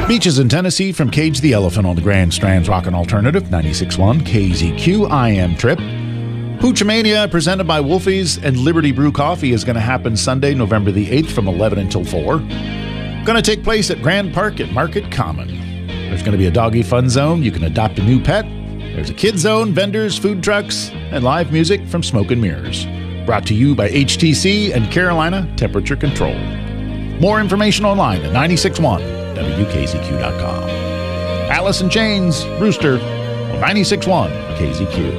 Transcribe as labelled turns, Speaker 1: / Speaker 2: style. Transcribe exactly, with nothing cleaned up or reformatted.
Speaker 1: Beaches in Tennessee from Cage the Elephant on the Grand Strands Rockin' Alternative, ninety-six point one K Z Q. I Am Trip. Poochmania, presented by Wolfie's and Liberty Brew Coffee, is going to happen Sunday, November the eighth from eleven until four. Going to take place at Grand Park at Market Common. There's going to be a doggy fun zone. You can adopt a new pet. There's a kid zone, vendors, food trucks, and live music from Smoke and Mirrors. Brought to you by H T C and Carolina Temperature Control. More information online at nine six one W K Z Q dot com. Alice in Chains, Rooster, on ninety-six point one K Z Q.